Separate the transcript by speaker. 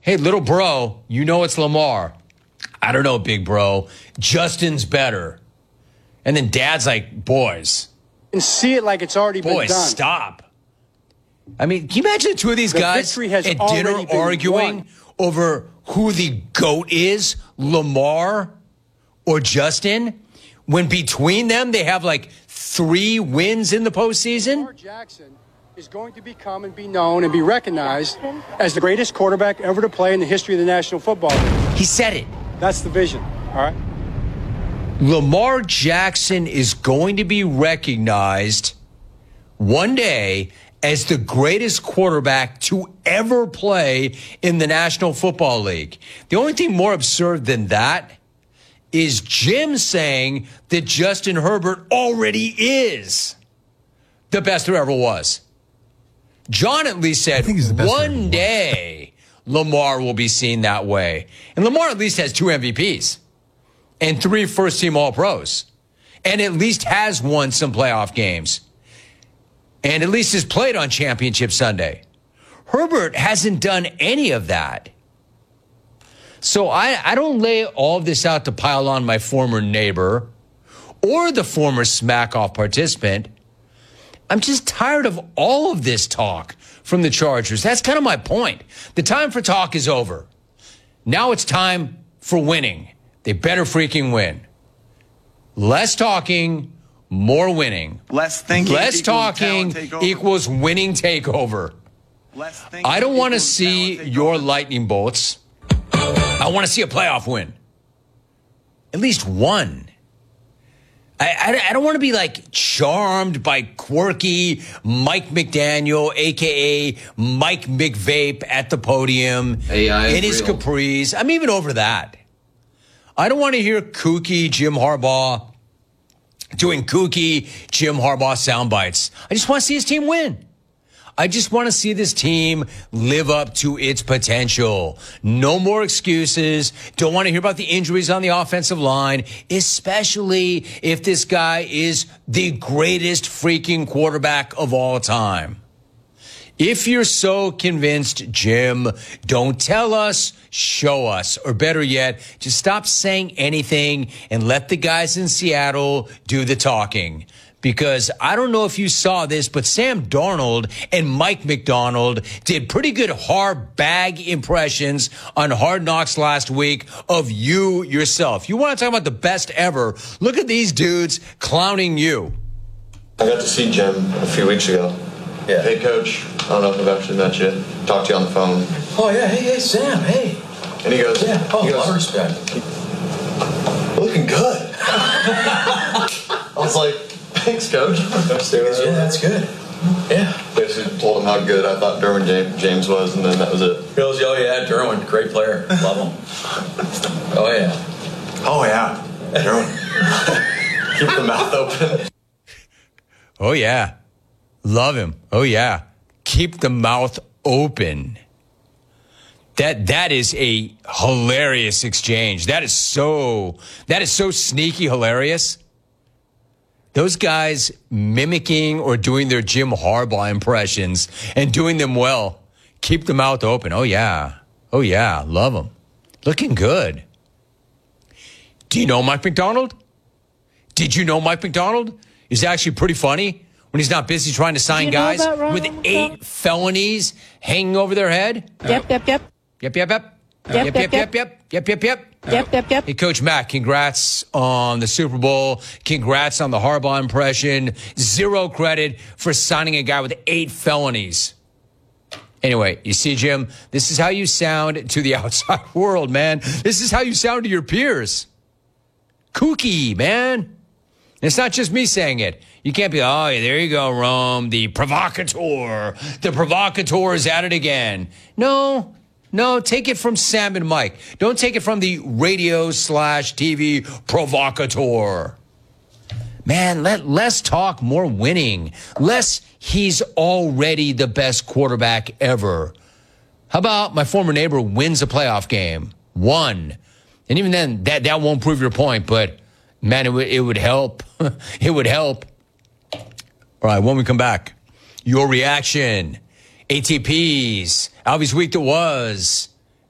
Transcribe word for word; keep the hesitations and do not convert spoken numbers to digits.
Speaker 1: Hey, little bro, you know it's Lamar. I don't know, big bro. Justin's better. And then dad's like, boys.
Speaker 2: And see it like it's already been done.
Speaker 1: Boys, stop. I mean, can you imagine the two of these
Speaker 2: the
Speaker 1: guys
Speaker 2: has
Speaker 1: at dinner arguing
Speaker 2: won.
Speaker 1: over who the GOAT is, Lamar or Justin, when between them they have like three wins in the postseason?
Speaker 2: Lamar Jackson is going to become and be known and be recognized as the greatest quarterback ever to play in the history of the National Football League.
Speaker 1: He said it.
Speaker 2: That's the vision, all right?
Speaker 1: Lamar Jackson is going to be recognized one day as the greatest quarterback to ever play in the National Football League. The only thing more absurd than that is Jim saying that Justin Herbert already is the best there ever was. John at least said one day Lamar will be seen that way. And Lamar at least has two M V Ps and three first-team All-Pros and at least has won some playoff games and at least has played on Championship Sunday. Herbert hasn't done any of that. So I, I don't lay all of this out to pile on my former neighbor or the former smack-off participant. I'm just tired of all of this talk from the Chargers. That's kind of my point. The time for talk is over. Now it's time for winning. They better freaking win. Less talking, more winning.
Speaker 3: Less thinking.
Speaker 1: Less talking equals winning takeover.
Speaker 3: Less thinking.
Speaker 1: I don't want to see your lightning bolts. I want to see a playoff win. At least one. I, I, I don't want to be like charmed by quirky Mike McDaniel, a k a. Mike McVape at the podium
Speaker 4: A I
Speaker 1: in his
Speaker 4: real.
Speaker 1: capris. I'm even over that. I don't want to hear kooky Jim Harbaugh doing kooky Jim Harbaugh sound bites. I just want to see his team win. I just want to see this team live up to its potential. No more excuses. Don't want to hear about the injuries on the offensive line, especially if this guy is the greatest freaking quarterback of all time. If you're so convinced, Jim, don't tell us, show us. Or better yet, just stop saying anything and let the guys in Seattle do the talking. Because I don't know if you saw this, but Sam Darnold and Mike McDonald did pretty good hard bag impressions on Hard Knocks last week of you yourself. You want to talk about the best ever? Look at these dudes clowning you.
Speaker 5: I got to see Jim a few weeks ago.
Speaker 4: Yeah.
Speaker 5: Hey, Coach. I don't know if I've actually met you. Talked to you on the phone.
Speaker 4: Oh, yeah. Hey, hey, Sam. Hey.
Speaker 5: And he goes,
Speaker 4: Yeah. Oh,
Speaker 5: he
Speaker 4: a lot of
Speaker 5: goes,
Speaker 4: respect.
Speaker 5: looking good. I was like, thanks, Coach.
Speaker 4: Yeah, that's good. Yeah.
Speaker 5: Basically told him how good I thought Derwin Ja- James was, and then that was it.
Speaker 4: He goes, oh, yeah, Derwin, great player. Love him. Oh, yeah.
Speaker 5: Oh, yeah. Derwin. Keep the mouth open.
Speaker 1: Oh, yeah. Love him. Oh, yeah. Keep the mouth open. That that is a hilarious exchange. That is so that is so sneaky hilarious. Those guys mimicking or doing their Jim Harbaugh impressions and doing them well. Keep the mouth open. Oh, yeah. Oh, yeah. Love them. Looking good. Do you know Mike McDonald? Did you know Mike McDonald is actually pretty funny when he's not busy trying to sign guys with eight felonies hanging over their head?
Speaker 6: Yep, yep, yep.
Speaker 1: Yep, yep, yep.
Speaker 6: Yep,
Speaker 1: Yep,
Speaker 6: yep,
Speaker 1: yep, yep, yep. Yep, yep, yep.
Speaker 6: Yep, yep, yep.
Speaker 1: Hey, Coach Matt, congrats on the Super Bowl. Congrats on the Harbaugh impression. Zero credit for signing a guy with eight felonies. Anyway, you see, Jim, this is how you sound to the outside world, man. This is how you sound to your peers. Kooky, man. And it's not just me saying it. You can't be, oh, there you go, Rome, the provocateur. The provocateur is at it again. No, no, take it from Sam and Mike. Don't take it from the radio slash T V provocateur. Man, let less talk, more winning. Less he's already the best quarterback ever. How about my former neighbor wins a playoff game? One. And even then, that, that won't prove your point, but man, it would, it would help. It would help. All right, when we come back, your reaction, A T Ps, Albie's Week That Was,